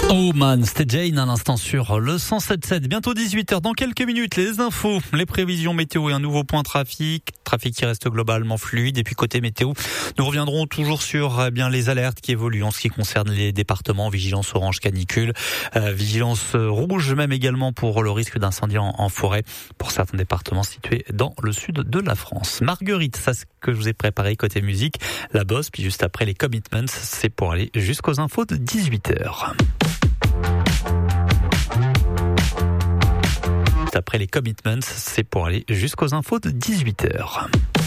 Oh man, c'était Jane à l'instant sur le 107.7. Bientôt 18h. Dans quelques minutes, les infos, les prévisions météo et un nouveau point trafic. Trafic qui reste globalement fluide. Et puis côté météo, nous reviendrons toujours sur les alertes qui évoluent en ce qui concerne les départements. Vigilance orange canicule, vigilance rouge même également pour le risque d'incendie en forêt pour certains départements situés dans le sud de la France. Marguerite, ça c'est ce que je vous ai préparé côté musique. La Bosse, puis juste après les Commitments, c'est pour aller jusqu'aux infos de 18h. Après les Commitments, c'est pour aller jusqu'aux infos de 18h.